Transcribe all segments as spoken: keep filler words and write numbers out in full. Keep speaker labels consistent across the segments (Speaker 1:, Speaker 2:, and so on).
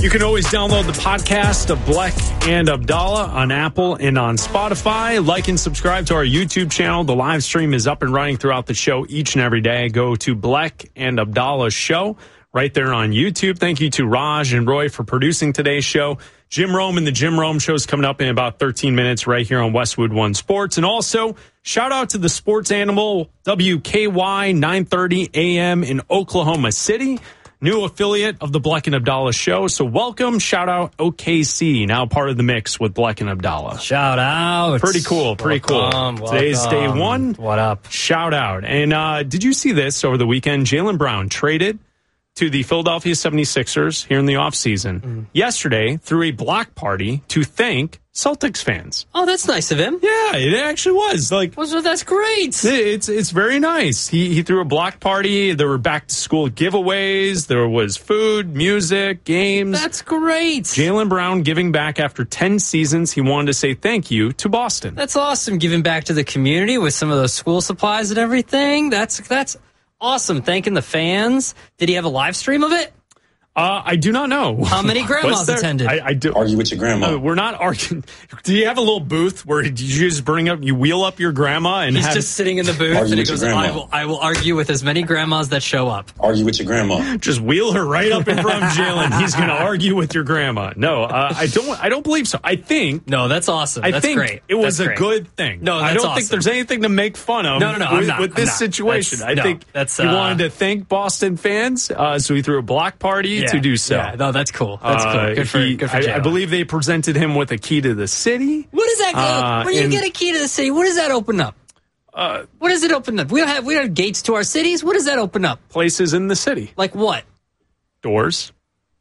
Speaker 1: You can always download the podcast of Bleck and Abdallah on Apple and on Spotify. Like and subscribe to our YouTube channel. The live stream is up and running throughout the show each and every day. Go to Bleck and Abdallah Show right there on YouTube. Thank you to Raj and Roy for producing today's show. Jim Rome and the Jim Rome Show is coming up in about thirteen minutes right here on Westwood One Sports. And also, shout out to the Sports Animal, W K Y nine thirty A M in Oklahoma City. New affiliate of the Bleck and Abdallah Show. So welcome, shout out O K C, now part of the mix with Bleck and Abdallah.
Speaker 2: Shout out.
Speaker 1: Pretty cool, pretty
Speaker 2: welcome,
Speaker 1: cool.
Speaker 2: Welcome.
Speaker 1: Today's day one.
Speaker 2: What up?
Speaker 1: Shout out. And uh, did you see this over the weekend? Jaylen Brown traded to the Philadelphia seventy-sixers here in the offseason mm. yesterday through a block party to thank Celtics fans.
Speaker 2: Oh, that's nice of him.
Speaker 1: Yeah, it actually was. Like,
Speaker 2: well, so that's great.
Speaker 1: It's it's very nice. He he threw a block party. There were back to school giveaways. There was food, music, games.
Speaker 2: That's great.
Speaker 1: Jaylen Brown giving back after ten seasons. He wanted to say thank you to Boston.
Speaker 2: That's awesome. Giving back to the community with some of those school supplies and everything. That's that's awesome. Thanking the fans. Did he have a live stream of it?
Speaker 1: Uh, I do not know.
Speaker 2: How many grandmas attended?
Speaker 1: I, I do.
Speaker 3: Argue with your grandma.
Speaker 1: Uh, we're not arguing. Do you have a little booth where you just bring up, you wheel up your grandma and
Speaker 2: he's
Speaker 1: have,
Speaker 2: just sitting in the booth
Speaker 3: argue
Speaker 2: and he
Speaker 3: with your
Speaker 2: goes, I
Speaker 3: grandma.
Speaker 2: will, I will argue with as many grandmas that show up.
Speaker 3: Argue with your grandma.
Speaker 1: Just wheel her right up in front of Jaylen. He's going to argue with your grandma. No, uh, I don't. I don't believe so. I think.
Speaker 2: No, that's awesome.
Speaker 1: I
Speaker 2: that's
Speaker 1: think
Speaker 2: great.
Speaker 1: it was
Speaker 2: that's
Speaker 1: a
Speaker 2: great.
Speaker 1: good thing.
Speaker 2: No, that's
Speaker 1: I don't
Speaker 2: awesome.
Speaker 1: think there's anything to make fun of.
Speaker 2: No, no, no.
Speaker 1: With,
Speaker 2: I'm not,
Speaker 1: with
Speaker 2: I'm
Speaker 1: this
Speaker 2: not.
Speaker 1: situation,
Speaker 2: That's,
Speaker 1: I
Speaker 2: no,
Speaker 1: think
Speaker 2: that's,
Speaker 1: he
Speaker 2: uh,
Speaker 1: wanted to thank Boston fans, uh, so he threw a block party
Speaker 2: yeah,
Speaker 1: to do so.
Speaker 2: Yeah, no, that's cool. That's cool. Good for,
Speaker 1: Uh, he,
Speaker 2: good for
Speaker 1: I, I
Speaker 2: Jaylen.
Speaker 1: believe they presented him with a key to the city.
Speaker 2: What does that?
Speaker 1: Uh,
Speaker 2: when you
Speaker 1: and-
Speaker 2: get a key to the city, what does that open up?
Speaker 1: Uh,
Speaker 2: what does it open up? We don't have we don't have gates to our cities. What does that open up?
Speaker 1: Places in the city.
Speaker 2: Like what?
Speaker 1: Doors.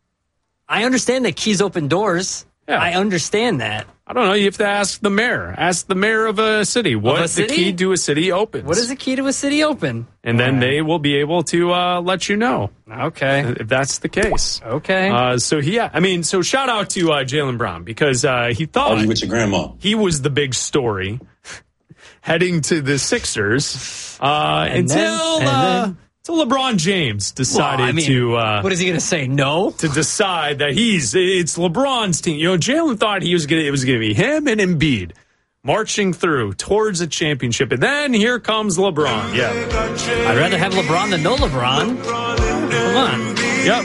Speaker 2: I understand that keys open doors.
Speaker 1: Yeah.
Speaker 2: I understand that.
Speaker 1: I don't know. You have to ask the mayor. Ask the mayor of a city. What
Speaker 2: a
Speaker 1: the
Speaker 2: city?
Speaker 1: key to a city opens.
Speaker 2: What is the key to a city open?
Speaker 1: And then they will be able to uh, let you know.
Speaker 2: Okay.
Speaker 1: If that's the case.
Speaker 2: Okay.
Speaker 1: Uh, so, he, yeah, I mean, so shout out to uh, Jaylen Brown because uh, he thought
Speaker 3: Argue with your grandma.
Speaker 1: he was the big story heading to the Sixers uh,
Speaker 2: And
Speaker 1: until,
Speaker 2: then- and
Speaker 1: uh,
Speaker 2: then-
Speaker 1: until LeBron James decided
Speaker 2: Well, I mean,
Speaker 1: to... Uh,
Speaker 2: what is he going to say? No?
Speaker 1: to decide that he's it's LeBron's team. You know, Jaylen thought he was gonna it was gonna be him and Embiid marching through towards a championship, and then here comes LeBron. Yeah,
Speaker 2: I'd rather have LeBron than no LeBron. Come on.
Speaker 1: yep,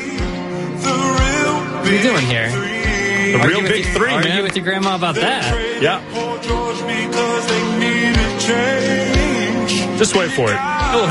Speaker 2: What are you doing here?
Speaker 1: the
Speaker 2: Argue
Speaker 1: real
Speaker 2: with
Speaker 1: big
Speaker 2: your-
Speaker 1: three,
Speaker 2: argue
Speaker 1: man.
Speaker 2: with your grandma about that.
Speaker 1: Yeah, just wait for it.